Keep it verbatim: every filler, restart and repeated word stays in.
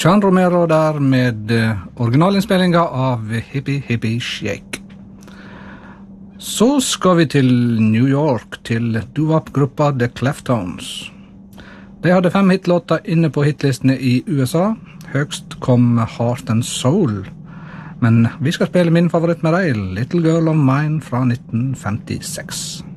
Chan Romero der med originalinnspillinga av Hippie Hippie Shake. Så skal vi til New York, til doo-wop-gruppa The Cleftones. De hadde fem hitlåter inne på hitlistene i U S A. Høgst kom Heart and Soul. Men vi skal spille min favoritt med deg, Little Girl of Mine fra nitten femtiseks.